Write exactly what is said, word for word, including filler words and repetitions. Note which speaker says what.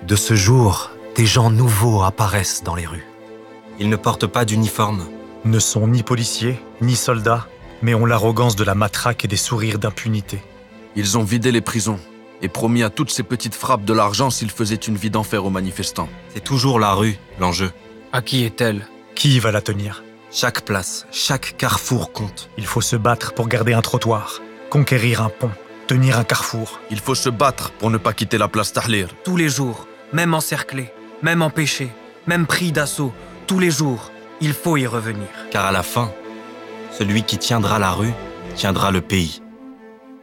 Speaker 1: De ce jour, des gens nouveaux apparaissent dans les rues. Ils ne portent pas d'uniforme.
Speaker 2: Ne sont ni policiers, ni soldats, mais ont l'arrogance de la matraque et des sourires d'impunité.
Speaker 3: Ils ont vidé les prisons et promis à toutes ces petites frappes de l'argent s'ils faisaient une vie d'enfer aux manifestants.
Speaker 1: C'est toujours la rue, l'enjeu.
Speaker 4: À qui est-elle?
Speaker 2: Qui va la tenir?
Speaker 1: Chaque place, chaque carrefour compte.
Speaker 2: Il faut se battre pour garder un trottoir, conquérir un pont, tenir un carrefour.
Speaker 3: Il faut se battre pour ne pas quitter la place Tahrir.
Speaker 4: Tous les jours, même encerclé, même empêché, même pris d'assaut, tous les jours, il faut y revenir.
Speaker 1: Car à la fin, celui qui tiendra la rue tiendra le pays.